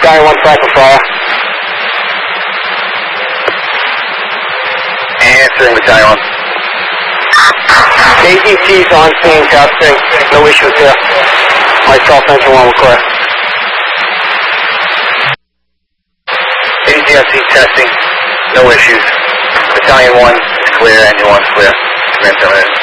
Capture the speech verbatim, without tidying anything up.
Battalion one flag for fire. Answering Battalion one. A D T's on scene, testing. No issues here. Myself, engine one, we're clear. A D T F C testing. No issues. Battalion one is clear, engine one is clear. Command terminated.